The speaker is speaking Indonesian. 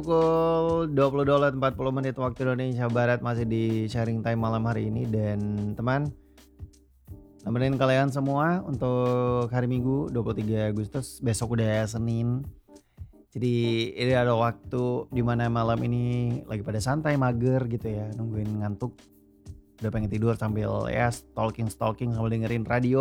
Pukul 20.40 waktu Indonesia Barat masih di sharing time malam hari ini dan teman nemenin kalian semua untuk hari Minggu 23 Agustus besok udah Senin. Jadi ini ada waktu dimana malam ini lagi pada santai mager gitu ya nungguin ngantuk udah pengen tidur sambil ya stalking sambil dengerin radio